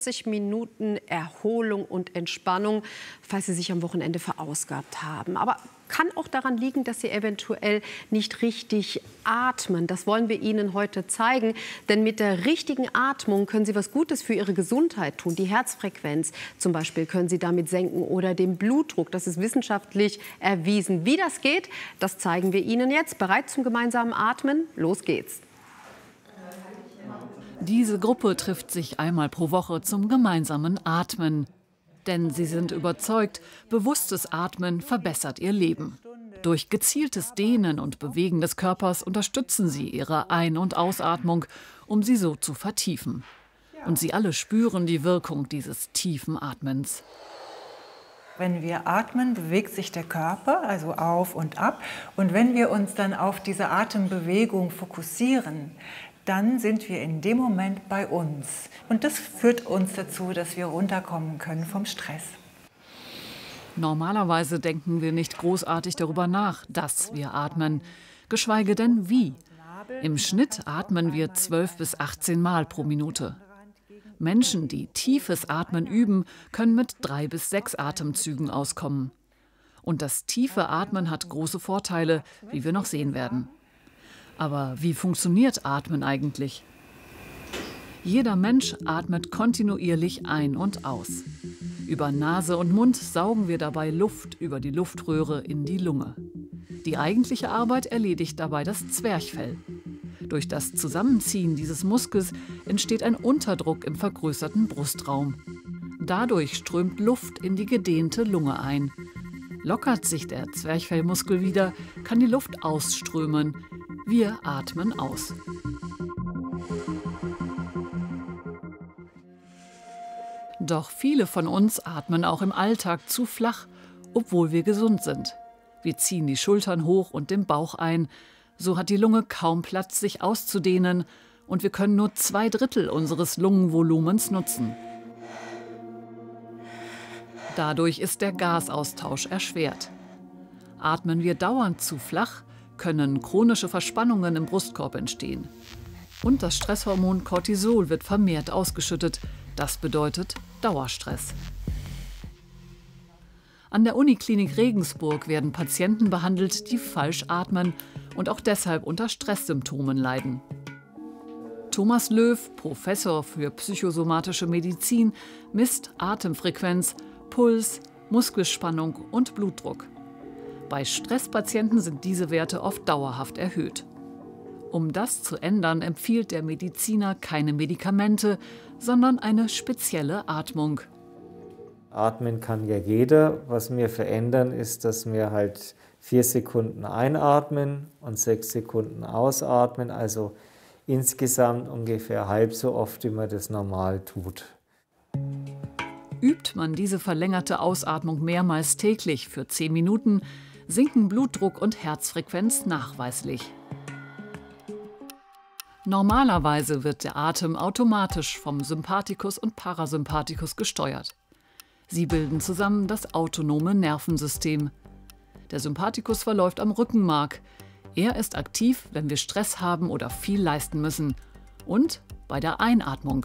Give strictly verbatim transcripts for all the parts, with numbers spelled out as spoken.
vierzig Minuten Erholung und Entspannung, falls Sie sich am Wochenende verausgabt haben. Aber kann auch daran liegen, dass Sie eventuell nicht richtig atmen. Das wollen wir Ihnen heute zeigen. Denn mit der richtigen Atmung können Sie was Gutes für Ihre Gesundheit tun. Die Herzfrequenz zum Beispiel können Sie damit senken oder den Blutdruck. Das ist wissenschaftlich erwiesen. Wie das geht, das zeigen wir Ihnen jetzt. Bereit zum gemeinsamen Atmen? Los geht's. Diese Gruppe trifft sich einmal pro Woche zum gemeinsamen Atmen. Denn sie sind überzeugt, bewusstes Atmen verbessert ihr Leben. Durch gezieltes Dehnen und Bewegen des Körpers unterstützen sie ihre Ein- und Ausatmung, um sie so zu vertiefen. Und sie alle spüren die Wirkung dieses tiefen Atmens. Wenn wir atmen, bewegt sich der Körper, also auf und ab. Und wenn wir uns dann auf diese Atembewegung fokussieren, dann sind wir in dem Moment bei uns. Und das führt uns dazu, dass wir runterkommen können vom Stress. Normalerweise denken wir nicht großartig darüber nach, dass wir atmen, geschweige denn wie. Im Schnitt atmen wir zwölf bis achtzehn Mal pro Minute. Menschen, die tiefes Atmen üben, können mit drei bis sechs Atemzügen auskommen. Und das tiefe Atmen hat große Vorteile, wie wir noch sehen werden. Aber wie funktioniert Atmen eigentlich? Jeder Mensch atmet kontinuierlich ein und aus. Über Nase und Mund saugen wir dabei Luft über die Luftröhre in die Lunge. Die eigentliche Arbeit erledigt dabei das Zwerchfell. Durch das Zusammenziehen dieses Muskels entsteht ein Unterdruck im vergrößerten Brustraum. Dadurch strömt Luft in die gedehnte Lunge ein. Lockert sich der Zwerchfellmuskel wieder, kann die Luft ausströmen. Wir atmen aus. Doch viele von uns atmen auch im Alltag zu flach, obwohl wir gesund sind. Wir ziehen die Schultern hoch und den Bauch ein. So hat die Lunge kaum Platz, sich auszudehnen. Und wir können nur zwei Drittel unseres Lungenvolumens nutzen. Dadurch ist der Gasaustausch erschwert. Atmen wir dauernd zu flach, können chronische Verspannungen im Brustkorb entstehen. Und das Stresshormon Cortisol wird vermehrt ausgeschüttet. Das bedeutet Dauerstress. An der Uniklinik Regensburg werden Patienten behandelt, die falsch atmen und auch deshalb unter Stresssymptomen leiden. Thomas Löw, Professor für psychosomatische Medizin, misst Atemfrequenz, Puls, Muskelspannung und Blutdruck. Bei Stresspatienten sind diese Werte oft dauerhaft erhöht. Um das zu ändern, empfiehlt der Mediziner keine Medikamente, sondern eine spezielle Atmung. Atmen kann ja jeder. Was wir verändern, ist, dass wir halt vier Sekunden einatmen und sechs Sekunden ausatmen. Also insgesamt ungefähr halb so oft, wie man das normal tut. Übt man diese verlängerte Ausatmung mehrmals täglich für zehn Minuten, sinken Blutdruck und Herzfrequenz nachweislich. Normalerweise wird der Atem automatisch vom Sympathikus und Parasympathikus gesteuert. Sie bilden zusammen das autonome Nervensystem. Der Sympathikus verläuft am Rückenmark. Er ist aktiv, wenn wir Stress haben oder viel leisten müssen. Und bei der Einatmung.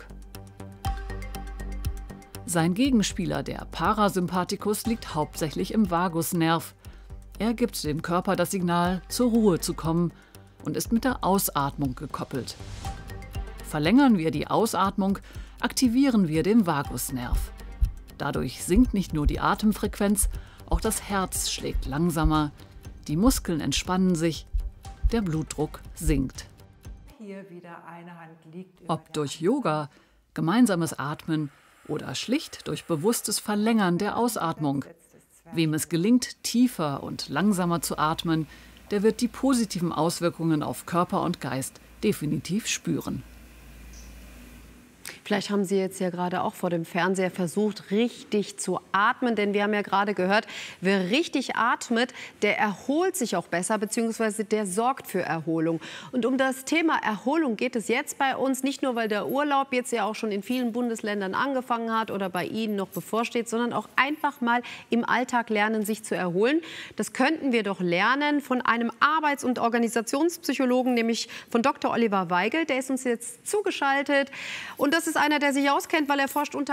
Sein Gegenspieler, der Parasympathikus, liegt hauptsächlich im Vagusnerv. Er gibt dem Körper das Signal, zur Ruhe zu kommen und ist mit der Ausatmung gekoppelt. Verlängern wir die Ausatmung, aktivieren wir den Vagusnerv. Dadurch sinkt nicht nur die Atemfrequenz, auch das Herz schlägt langsamer, die Muskeln entspannen sich, der Blutdruck sinkt. Hier wieder eine Hand liegt über Ob durch Yoga, gemeinsames Atmen oder schlicht durch bewusstes Verlängern der Ausatmung. Wem es gelingt, tiefer und langsamer zu atmen, der wird die positiven Auswirkungen auf Körper und Geist definitiv spüren. Vielleicht haben Sie jetzt ja gerade auch vor dem Fernseher versucht, richtig zu atmen. Denn wir haben ja gerade gehört, wer richtig atmet, der erholt sich auch besser, beziehungsweise der sorgt für Erholung. Und um das Thema Erholung geht es jetzt bei uns. Nicht nur, weil der Urlaub jetzt ja auch schon in vielen Bundesländern angefangen hat oder bei Ihnen noch bevorsteht, sondern auch einfach mal im Alltag lernen, sich zu erholen. Das könnten wir doch lernen von einem Arbeits- und Organisationspsychologen, nämlich von Doktor Oliver Weigel. Der ist uns jetzt zugeschaltet. Und das ist einer, der sich auskennt, weil er forscht unter